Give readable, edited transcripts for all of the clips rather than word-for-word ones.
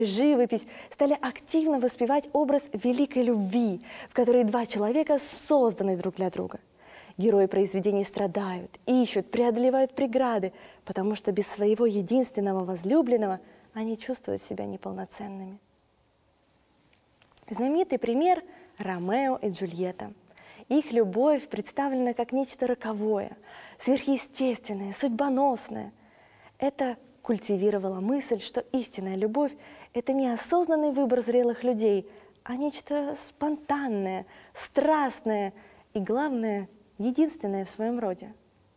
живопись стали активно воспевать образ великой любви, в которой два человека созданы друг для друга. Герои произведений страдают, ищут, преодолевают преграды, потому что без своего единственного возлюбленного они чувствуют себя неполноценными. Знаменитый пример – Ромео и Джульетта. Их любовь представлена как нечто роковое, сверхъестественное, судьбоносное. Это культивировало мысль, что истинная любовь – это не осознанный выбор зрелых людей, а нечто спонтанное, страстное и, главное, единственное в своем роде.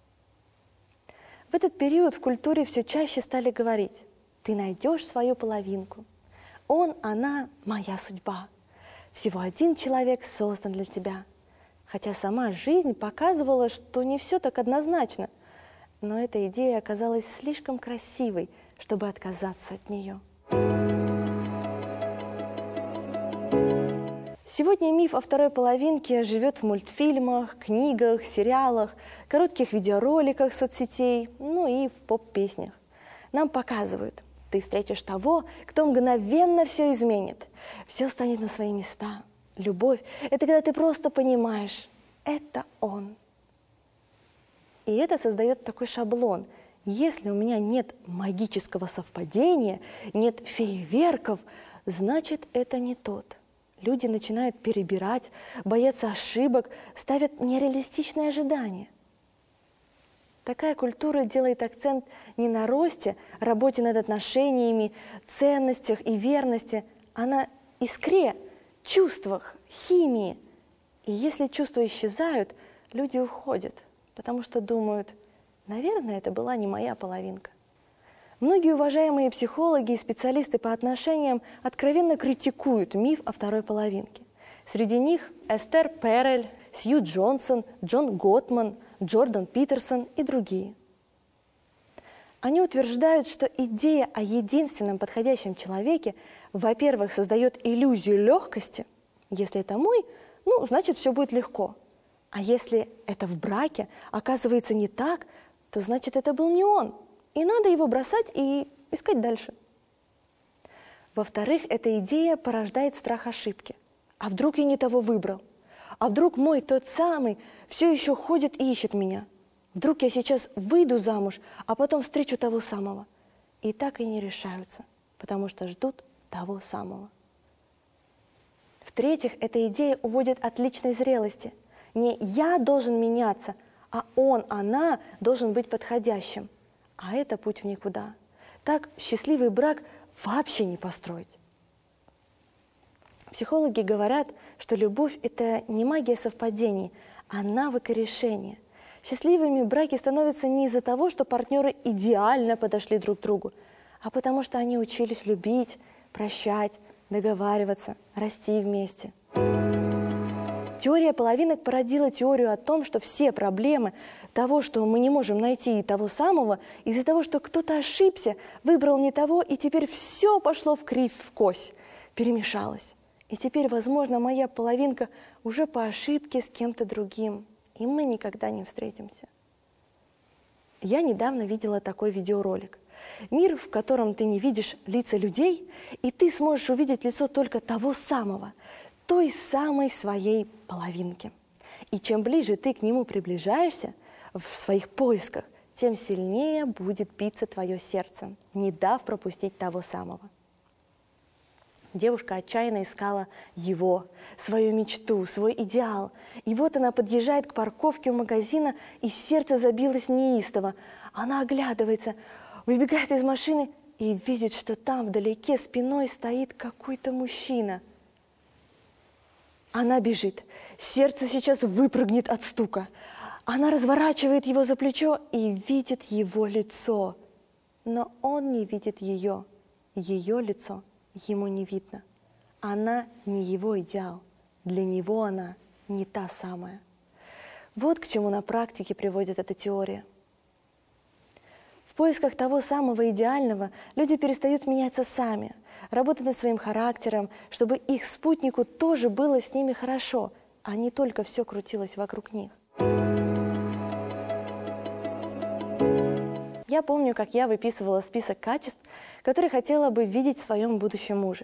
В этот период в культуре все чаще стали говорить: «Ты найдешь свою половинку. Он, она – моя судьба. Всего один человек создан для тебя». Хотя сама жизнь показывала, что не все так однозначно, но эта идея оказалась слишком красивой, чтобы отказаться от нее. Сегодня миф о второй половинке живет в мультфильмах, книгах, сериалах, коротких видеороликах соцсетей, ну и в поп-песнях. Нам показывают: ты встретишь того, кто мгновенно все изменит, все станет на свои места. Любовь – это когда ты просто понимаешь – это он. И это создает такой шаблон. Если у меня нет магического совпадения, нет фейерверков, значит, это не тот. Люди начинают перебирать, боятся ошибок, ставят нереалистичные ожидания. Такая культура делает акцент не на росте, работе над отношениями, ценностях и верности, а на искре, чувствах, химии. И если чувства исчезают, люди уходят, потому что думают: наверное, это была не моя половинка. Многие уважаемые психологи и специалисты по отношениям откровенно критикуют миф о второй половинке. Среди них Эстер Перель, Сью Джонсон, Джон Готман, Джордан Питерсон и другие. Они утверждают, что идея о единственном подходящем человеке, во-первых, создает иллюзию легкости. Если это мой, значит, все будет легко. А если это в браке оказывается не так, то значит, это был не он. И надо его бросать и искать дальше. Во-вторых, эта идея порождает страх ошибки. А вдруг я не того выбрал? А вдруг мой тот самый все еще ходит и ищет меня? Вдруг я сейчас выйду замуж, а потом встречу того самого? И так и не решаются, потому что ждут того самого. В-третьих, эта идея уводит от личной зрелости. Не я должен меняться, а он, она должен быть подходящим. А это путь в никуда. Так счастливый брак вообще не построить. Психологи говорят, что любовь – это не магия совпадений, а навык решения. Счастливыми браки становятся не из-за того, что партнеры идеально подошли друг к другу, а потому что они учились любить, прощать, договариваться, расти вместе. Теория половинок породила теорию о том, что все проблемы того, что мы не можем найти того самого, из-за того, что кто-то ошибся, выбрал не того, и теперь все пошло в кривь, в кось, перемешалось. И теперь, возможно, моя половинка уже по ошибке с кем-то другим, и мы никогда не встретимся. Я недавно видела такой видеоролик. Мир, в котором ты не видишь лица людей, и ты сможешь увидеть лицо только того самого, той самой своей половинки. И чем ближе ты к нему приближаешься в своих поисках, тем сильнее будет биться твое сердце, не дав пропустить того самого. Девушка отчаянно искала его, свою мечту, свой идеал. И вот она подъезжает к парковке у магазина, и сердце забилось неистово. Она оглядывается, выбегает из машины и видит, что там вдалеке спиной стоит какой-то мужчина. Она бежит. Сердце сейчас выпрыгнет от стука. Она разворачивает его за плечо и видит его лицо. Но он не видит ее. Ее лицо ему не видно. Она не его идеал. Для него она не та самая. Вот к чему на практике приводит эта теория. В поисках того самого идеального люди перестают меняться сами, работать над своим характером, чтобы их спутнику тоже было с ними хорошо, а не только все крутилось вокруг них. Я помню, как я выписывала список качеств, которые хотела бы видеть в своем будущем муже.